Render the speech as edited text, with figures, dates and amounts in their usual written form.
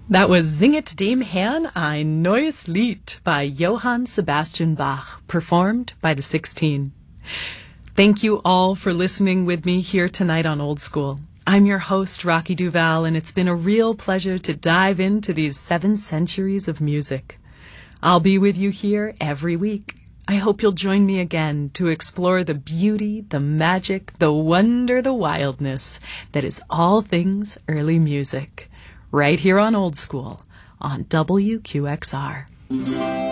That was Singet dem Herrn ein neues Lied by Johann Sebastian Bach, performed by the 16. Thank you all for listening with me here tonight on Old School. I'm your host, Rocky Duval, and it's been a real pleasure to dive into these 7 centuries of music. I'll be with you here every week. I hope you'll join me again to explore the beauty, the magic, the wonder, the wildness that is all things early music. Right here on Old School on WQXR.